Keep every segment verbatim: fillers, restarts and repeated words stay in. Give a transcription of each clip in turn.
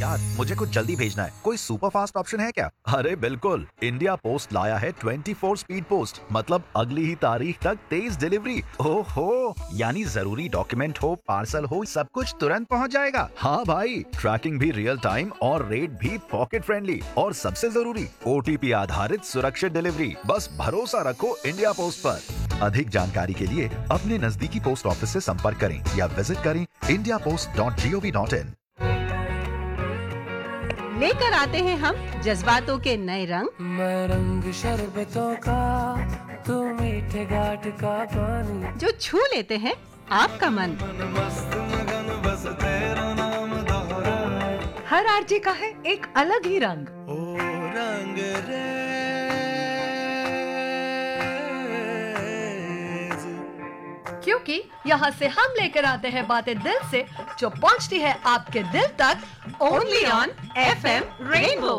यार, मुझे कुछ जल्दी भेजना है। कोई सुपर फास्ट ऑप्शन है क्या? अरे बिल्कुल, इंडिया पोस्ट लाया है ट्वेंटी फोर स्पीड पोस्ट, मतलब अगली ही तारीख तक तेज डिलीवरी। ओहो, यानी जरूरी डॉक्यूमेंट हो, पार्सल हो, सब कुछ तुरंत पहुंच जाएगा। हाँ भाई, ट्रैकिंग भी रियल टाइम और रेट भी पॉकेट फ्रेंडली, और सबसे जरूरी ओटीपी आधारित सुरक्षित डिलीवरी। बस भरोसा रखो इंडिया पोस्ट पर। अधिक जानकारी के लिए अपने नजदीकी पोस्ट ऑफिस से संपर्क करें या विजिट करें India post dot G O V dot in. लेकर आते हैं हम जज्बातों के नए रंग। मैं रंग शरबतों का, तू मीठे घाट का पानी, जो छू लेते हैं आपका मन। मस्त मगन बस तेरा नाम दोहराए। हर आरजे का है एक अलग ही रंग। ओ रंग रेज, क्योंकि यहाँ से हम लेकर आते हैं बातें दिल से, जो पहुँचती है आपके दिल तक। Only on F M rainbow.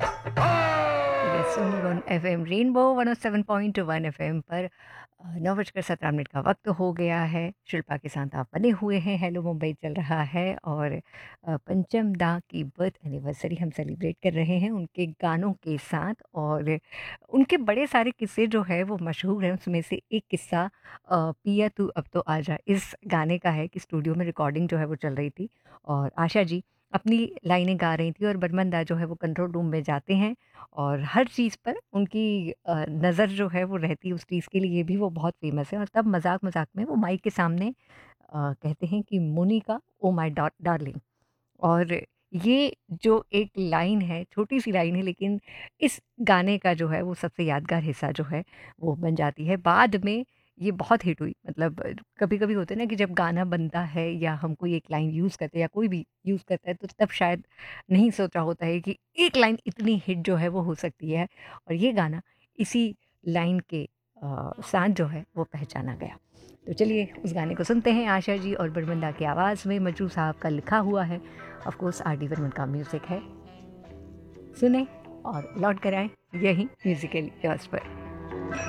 Only on F M rainbow one O seven point one F M पर नौ बजकर सत्रह मिनट का वक्त हो गया है। शिल्पा के साथ आप बने हुए हैं। हेलो मुंबई चल रहा है और अ, पंचम दा की बर्थ एनिवर्सरी हम सेलिब्रेट कर रहे हैं उनके गानों के साथ। और उनके बड़े सारे किस्से जो है वो मशहूर हैं। उसमें से एक किस्सा अ, पिया तू अब तो आजा इस गाने का है कि स्टूडियो में रिकॉर्डिंग जो है वो चल रही थी और आशा जी अपनी लाइनें गा रही थी और बर्मन दा जो है वो कंट्रोल रूम में जाते हैं और हर चीज़ पर उनकी अ, नज़र जो है वो रहती है उस चीज़ के लिए भी वो बहुत फेमस है। और तब मजाक मजाक में वो माइक के सामने अ, कहते हैं कि मोनिका ओ माय डार्लिंग। और ये जो एक लाइन है, छोटी सी लाइन है, लेकिन इस गाने का जो है वो सबसे यादगार हिस्सा जो है वो बन जाती है। बाद में ये बहुत हिट हुई। मतलब कभी कभी होता है ना कि जब गाना बनता है या हम कोई एक लाइन यूज़ करते हैं या कोई भी यूज़ करता है तो तब शायद नहीं सोचा होता है कि एक लाइन इतनी हिट जो है वो हो सकती है। और ये गाना इसी लाइन के अ, साथ जो है वो पहचाना गया। तो चलिए उस गाने को सुनते हैं। आशा जी और बरमंदा की आवाज़ में, मजरू साहब का लिखा हुआ है, of course R D Burman का म्यूज़िक है। सुने और लौट कर आए यही म्यूज़िकल चॉइस पर।